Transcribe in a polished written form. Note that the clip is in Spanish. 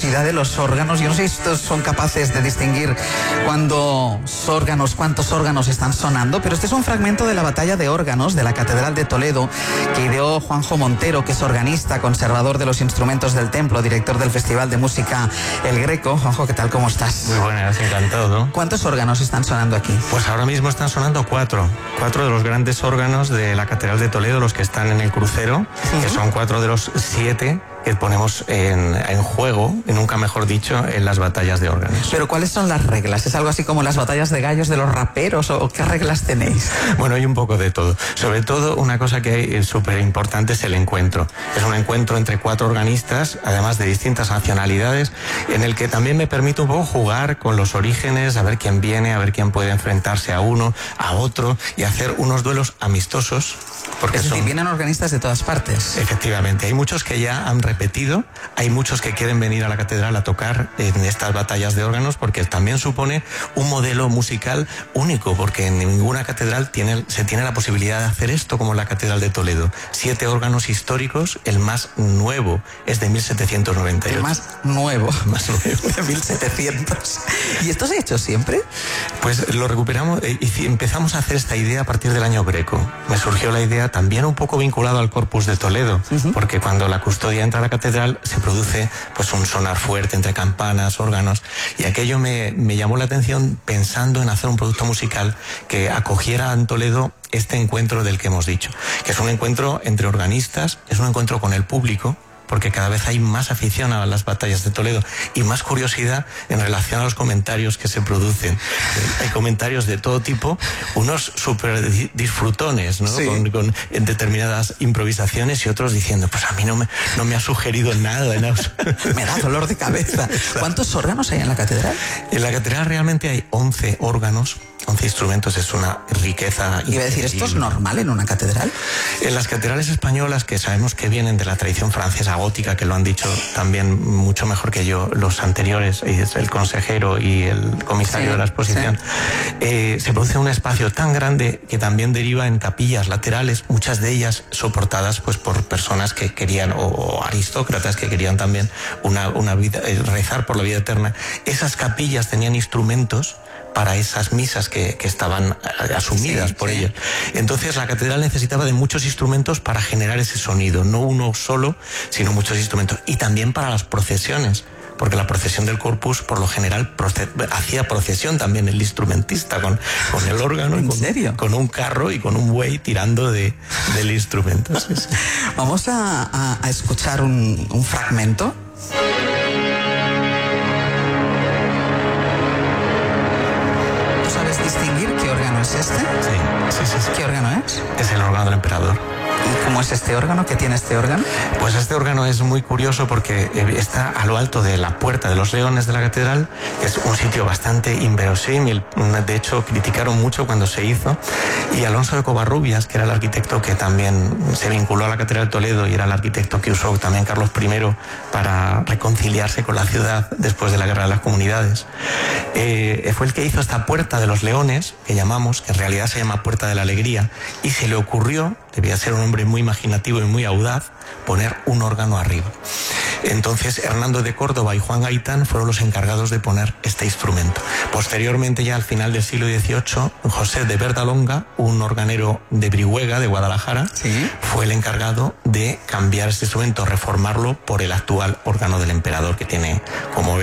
curiosidad de los órganos. Yo no sé si estos son capaces de distinguir cuántos órganos están sonando, pero este es un fragmento de la batalla de órganos de la Catedral de Toledo que ideó Juanjo Montero, que es organista, conservador de los instrumentos del templo, director del Festival de Música El Greco. Juanjo, ¿qué tal? ¿Cómo estás? Muy buenas, encantado. ¿Cuántos órganos están sonando aquí? Pues ahora mismo están sonando cuatro de los grandes órganos de la Catedral de Toledo, los que están en el crucero, que son 4 de los 7 que ponemos en juego, y nunca mejor dicho, en las batallas de órganos. Pero ¿cuáles son las reglas? ¿Es algo así como las batallas de gallos de los raperos o qué reglas tenéis? Bueno, hay un poco de todo. Sobre todo, una cosa que hay súper importante es el encuentro. Es un encuentro entre 4 organistas, además de distintas nacionalidades, en el que también me permite un poco jugar con los orígenes, a ver quién viene, a ver quién puede enfrentarse a uno, a otro, y hacer unos duelos amistosos. Porque es decir, vienen organistas de todas partes. Efectivamente, hay muchos que ya han repetido, hay muchos que quieren venir a la catedral a tocar en estas batallas de órganos, porque también supone un modelo musical único, porque en ninguna catedral se tiene la posibilidad de hacer esto como la Catedral de Toledo. 7 órganos históricos, el más nuevo es de 1798. El más nuevo. De 1700. ¿Y esto se ha hecho siempre? Pues lo recuperamos y empezamos a hacer esta idea a partir del año Greco. Me surgió la idea también un poco vinculado al Corpus de Toledo, porque cuando la custodia entra a la catedral se produce pues un sonar fuerte entre campanas, órganos, y aquello me llamó la atención pensando en hacer un producto musical que acogiera en Toledo este encuentro del que hemos dicho, que es un encuentro entre organistas, es un encuentro con el público, porque cada vez hay más afición a las batallas de Toledo y más curiosidad en relación a los comentarios que se producen. Hay comentarios de todo tipo, unos súper disfrutones, ¿no? Sí. Con determinadas improvisaciones, y otros diciendo, pues a mí no me ha sugerido nada. Me da dolor de cabeza. ¿Cuántos órganos hay en la catedral? En la catedral realmente hay 11 órganos. 11 instrumentos, es una riqueza. Iba a decir, ¿esto es normal en una catedral? En las catedrales españolas, que sabemos que vienen de la tradición francesa gótica, que lo han dicho también mucho mejor que yo los anteriores, el consejero y el comisario de la exposición, se produce un espacio tan grande que también deriva en capillas laterales, muchas de ellas soportadas pues por personas que querían, o aristócratas que querían también una vida, rezar por la vida eterna. Esas capillas tenían instrumentos para esas misas que estaban asumidas por ellos. Entonces la catedral necesitaba de muchos instrumentos para generar ese sonido, no uno solo, sino muchos instrumentos. Y también para las procesiones, porque la procesión del Corpus, por lo general, hacía procesión también el instrumentista con el órgano. ¿En serio? Con un carro y con un buey tirando del instrumento. Sí. Vamos a escuchar un fragmento. ¿Sabes distinguir qué órgano es este? Sí. ¿Qué órgano es? Es el órgano del emperador. ¿Y cómo es este órgano? ¿Qué tiene este órgano? Pues este órgano es muy curioso porque está a lo alto de la Puerta de los Leones de la catedral. Es un sitio bastante inverosímil. De hecho, criticaron mucho cuando se hizo. Y Alonso de Covarrubias, que era el arquitecto que también se vinculó a la Catedral de Toledo y era el arquitecto que usó también Carlos I para reconciliarse con la ciudad después de la Guerra de las Comunidades, fue el que hizo esta Puerta de los Leones, que llamamos, que en realidad se llama Puerta de la Alegría, y se le ocurrió, debía ser un hombre muy imaginativo y muy audaz, poner un órgano arriba. Entonces Hernando de Córdoba y Juan Gaitán fueron los encargados de poner este instrumento. Posteriormente, ya al final del siglo XVIII, José de Verdalonga, un organero de Brihuega, de Guadalajara, fue el encargado de cambiar este instrumento, reformarlo por el actual órgano del emperador, que tiene, como